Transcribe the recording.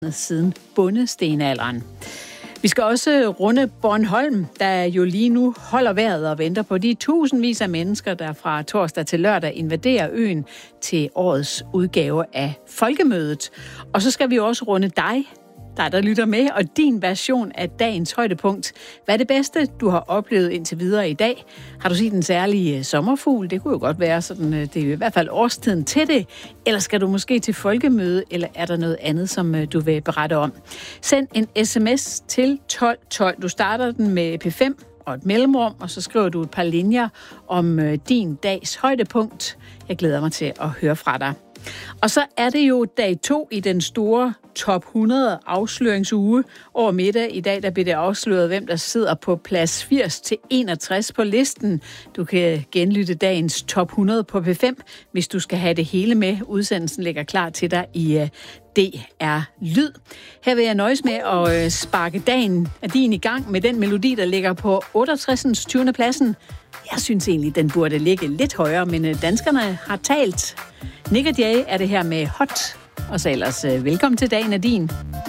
siden bondestenalderen. Vi skal også runde Bornholm, der jo lige nu holder vejret og venter på de tusindvis af mennesker, der fra torsdag til lørdag invaderer øen til årets udgave af Folkemødet. Og så skal vi også runde dig, der lytter med, og din version af dagens højdepunkt. Hvad er det bedste, du har oplevet indtil videre i dag? Har du set en særlig sommerfugl? Det kunne jo godt være sådan, det er jo i hvert fald årstiden til det. Eller skal du måske til folkemøde, eller er der noget andet, som du vil berette om? Send en sms til 1212. Du starter den med P5 og et mellemrum, og så skriver du et par linjer om din dags højdepunkt. Jeg glæder mig til at høre fra dig. Og så er det jo dag 2 i den store top 100 afsløringsuge. Over middag i dag, der bliver det afsløret, hvem der sidder på plads 80-61 på listen. Du kan genlytte dagens top 100 på P5, hvis du skal have det hele med. Udsendelsen ligger klar til dig i DR Lyd. Her vil jeg nøjes med at sparke dagen af din i gang med den melodi, der ligger på 68. 20. pladsen. Jeg synes egentlig, den burde ligge lidt højere, men danskerne har talt. Nick og Jay er det her med Hot. Og så ellers velkommen til dagen af din.